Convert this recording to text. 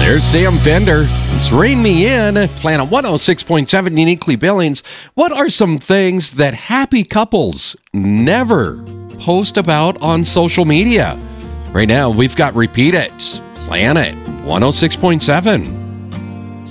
There's Sam Fender. It's Rain Me In, Planet 106.7 Uniquely Billings. What are some things that happy couples never post about on social media? Right now, we've got Repeat It, Planet 106.7.